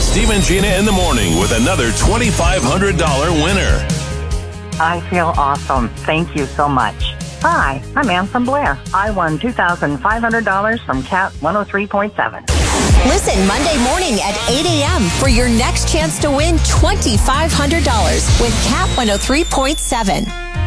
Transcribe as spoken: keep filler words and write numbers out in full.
Steve and Gina in the morning with another twenty-five hundred dollars winner. I feel awesome. Thank you so much. Hi, I'm Ann from Blair. I won two thousand five hundred dollars from Cat one oh three point seven. Listen Monday morning at eight a.m. for your next chance to win twenty-five hundred dollars with Cat one oh three point seven.